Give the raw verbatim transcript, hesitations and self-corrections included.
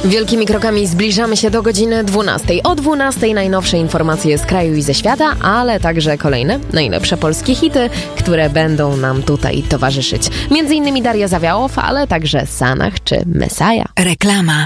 Wielkimi krokami zbliżamy się do godziny dwunastej. O dwunastej najnowsze informacje z kraju i ze świata, ale także kolejne najlepsze polskie hity, które będą nam tutaj towarzyszyć. Między innymi Daria Zawiałow, ale także Sanach czy Messiah. Reklama.